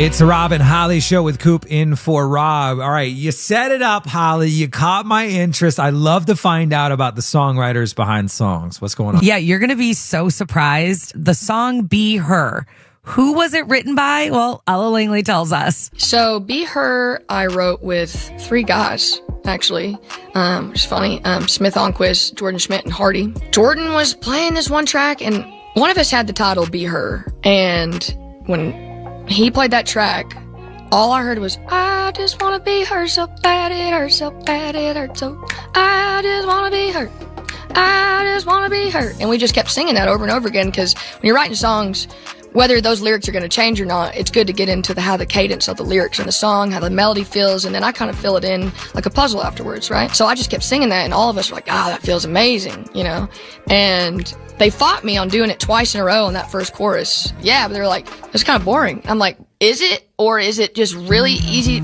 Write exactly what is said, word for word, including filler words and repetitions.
It's the Rob and Holly show with Coop in for Rob. All right, you set it up, Holly. You caught my interest. I love to find out about the songwriters behind songs. What's going on? Yeah, you're going to be so surprised. The song Be Her. Who was it written by? Well, Ella Langley tells us. So Be Her, I wrote with three guys, actually, um, which is funny. Um, Smith Onquist, Jordan Schmidt, and Hardy. Jordan was playing this one track, and one of us had the title Be Her. And when he played that track, all I heard was, I just want to be her so bad, it hurts so bad, it hurts so, I just want to be her, I just want to be her. And we just kept singing that over and over again, because when you're writing songs, whether those lyrics are going to change or not, it's good to get into the how the cadence of the lyrics in the song, how the melody feels, and then I kind of fill it in like a puzzle afterwards, right? So I just kept singing that, and all of us were like, ah, that feels amazing, you know? And they fought me on doing it twice in a row on that first chorus. Yeah, but they were like, it's kind of boring. I'm like, is it? Or is it just really easy